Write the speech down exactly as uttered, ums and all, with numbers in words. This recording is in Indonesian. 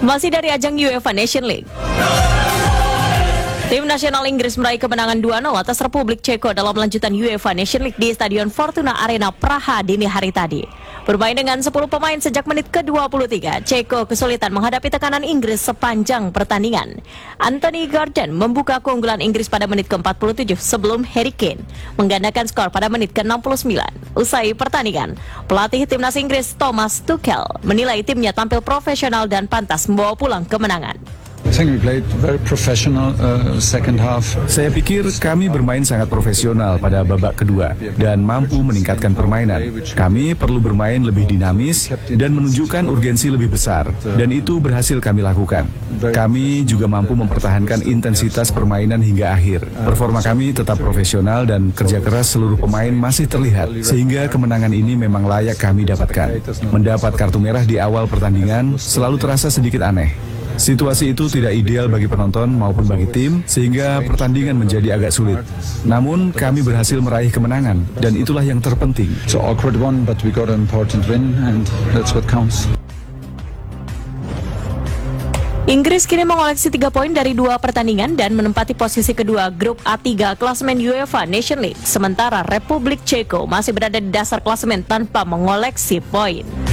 Masih dari ajang UEFA Nation League. Tim nasional Inggris meraih kemenangan dua nol atas Republik Ceko dalam lanjutan UEFA Nation League di Stadion Fortuna Arena Praha dini hari tadi. Bermain dengan sepuluh pemain sejak menit ke dua puluh tiga, Ceko kesulitan menghadapi tekanan Inggris sepanjang pertandingan. Anthony Gordon membuka keunggulan Inggris pada menit ke empat puluh tujuh sebelum Harry Kane menggandakan skor pada menit ke enam puluh sembilan. Usai pertandingan, pelatih timnas Inggris Thomas Tuchel menilai timnya tampil profesional dan pantas membawa pulang kemenangan. I think we played very professional uh, second half. Saya pikir kami bermain sangat profesional pada babak kedua dan mampu meningkatkan permainan. Kami perlu bermain lebih dinamis dan menunjukkan urgensi lebih besar, dan itu berhasil kami lakukan. Kami juga mampu mempertahankan intensitas permainan hingga akhir. Performa kami tetap profesional dan kerja keras seluruh pemain masih terlihat, sehingga kemenangan ini memang layak kami dapatkan. Mendapat kartu merah di awal pertandingan selalu terasa sedikit aneh. Situasi itu tidak ideal bagi penonton maupun bagi tim, sehingga pertandingan menjadi agak sulit. Namun, kami berhasil meraih kemenangan, dan itulah yang terpenting. It's an awkward one, but we got an important win, and that's what counts. Inggris kini mengoleksi tiga poin dari dua pertandingan dan menempati posisi kedua grup A tiga klasemen UEFA Nation League. Sementara Republik Ceko masih berada di dasar klasemen tanpa mengoleksi poin.